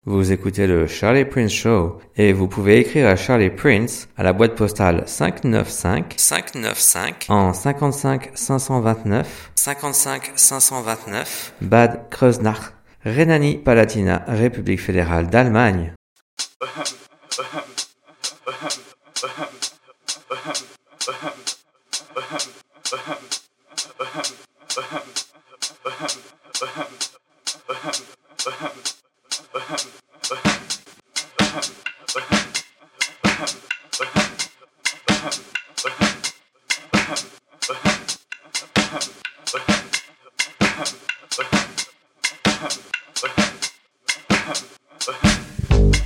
Vous écoutez le Charlie Prince Show et vous pouvez écrire à Charlie Prince à la boîte postale 595 en 55 529 Bad Kreuznach, Rhénanie-Palatinat, République fédérale d'Allemagne.